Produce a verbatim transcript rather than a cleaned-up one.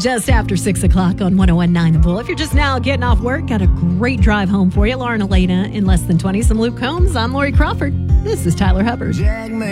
Just after six o'clock on one oh one point nine The Bull. If you're just now getting off work, got a great drive home for you. Lauren Elena in less than twenty. Some Luke Combs. I'm Lori Crawford. This is Tyler Hubbard.